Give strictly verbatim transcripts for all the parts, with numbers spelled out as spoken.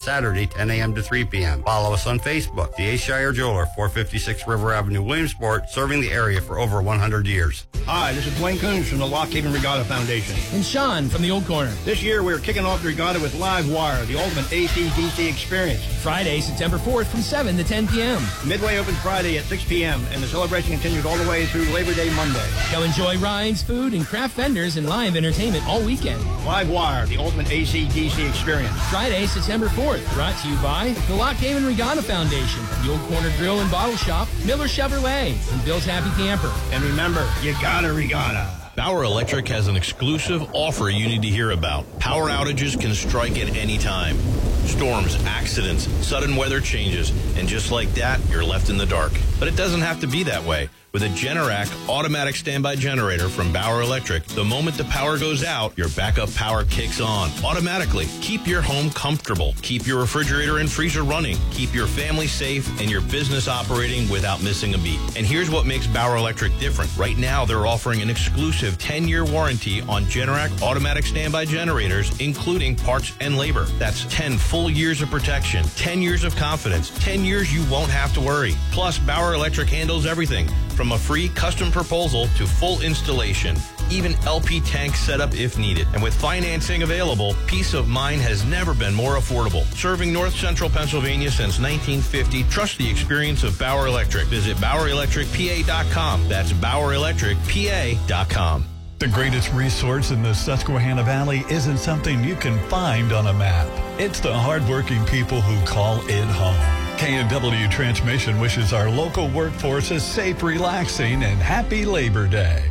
Saturday, ten a.m. to three p.m. Follow us on Facebook, the Ayrshire Jeweler, four fifty-six River Avenue, Williamsport, serving the area for over one hundred years. Hi, this is Dwayne Coons from the Lock Haven Regatta Foundation. And Sean from the Old Corner. This year we're kicking off the regatta with Live Wire, the ultimate A C D C experience. Friday, September fourth from seven to ten p.m. Midway opens Friday at six p.m. and the celebration continues all the way through Labor Day Monday. Go enjoy rides, food, and craft vendors and live entertainment all weekend. Live Wire, the ultimate A C D C experience. Friday, September fourth, brought to you by the Lock Haven Regatta Foundation, the Old Corner Grill and Bottle Shop, Miller Chevrolet, and Bill's Happy Camper. And remember, you gotta regatta. Bauer Electric has an exclusive offer you need to hear about. Power outages can strike at any time. Storms, accidents, sudden weather changes, and just like that, you're left in the dark. But it doesn't have to be that way. With a Generac automatic standby generator from Bauer Electric, the moment the power goes out, your backup power kicks on automatically. Keep your home comfortable. Keep your refrigerator and freezer running. Keep your family safe and your business operating without missing a beat. And here's what makes Bauer Electric different. Right now, they're offering an exclusive ten-year warranty on Generac automatic standby generators, including parts and labor. That's ten full years of protection, ten years of confidence, ten years you won't have to worry. Plus, Bauer Electric handles everything from a free custom proposal to full installation, even L P tank setup if needed. And with financing available, peace of mind has never been more affordable. Serving North Central Pennsylvania since nineteen fifty, trust the experience of Bauer Electric. Visit Bauer Electric P A dot com. That's Bauer Electric P A dot com. The greatest resource in the Susquehanna Valley isn't something you can find on a map. It's the hardworking people who call it home. K and W Transmission wishes our local workforce a safe, relaxing, and happy Labor Day.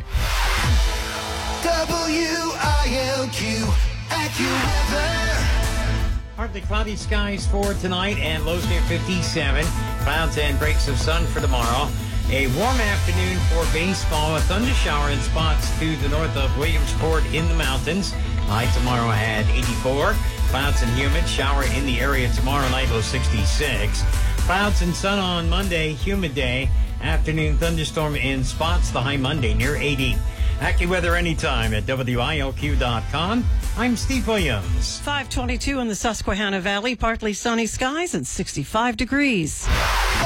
W I L Q, AccuWeather. Partly cloudy skies for tonight and lows near fifty-seven. Clouds and breaks of sun for tomorrow. A warm afternoon for baseball. A thunder shower in spots to the north of Williamsport in the mountains. High tomorrow at eighty-four. Clouds and humid. Shower in the area tomorrow night, low sixty-six. Clouds and sun on Monday. Humid day. Afternoon thunderstorm in spots. The high Monday near eighty. AccuWeather anytime at W I L Q dot com. I'm Steve Williams. five twenty-two in the Susquehanna Valley. Partly sunny skies and sixty-five degrees.